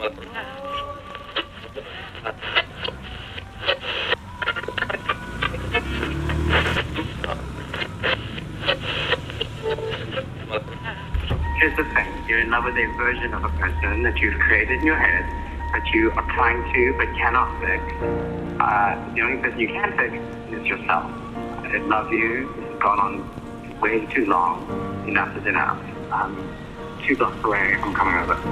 Here's the thing. You're in love with a version of a person that you've created in your head, that you are trying to but cannot fix. The only person you can fix is yourself. I love you. This has gone on way too long. Enough is enough. I'm 2 blocks away. I'm coming over.